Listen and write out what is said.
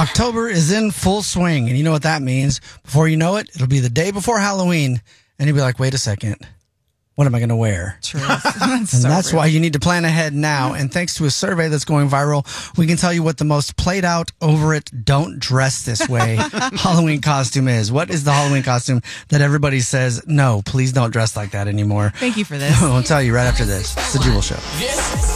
October is in full swing, and you know what that means. Before you know it, it'll be the day before Halloween, and you'll be like, wait a second. What am I going to wear? True. That's why you need to plan ahead now. And thanks to a survey that's going viral, we can tell you what the most played out over it, don't dress this way Halloween costume is. What is the Halloween costume that everybody says, no, please don't dress like that anymore? Thank you for this. We'll tell you right after this. It's the Jubal Show.